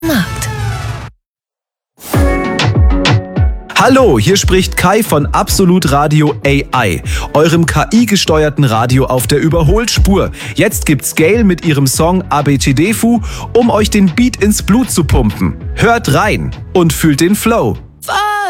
Markt. Hallo, hier spricht Kai von Absolut Radio AI, eurem KI-gesteuerten Radio auf der Überholspur. Jetzt gibt's Gayle mit ihrem Song ABCDFU, um euch den Beat ins Blut zu pumpen. Hört rein und fühlt den Flow.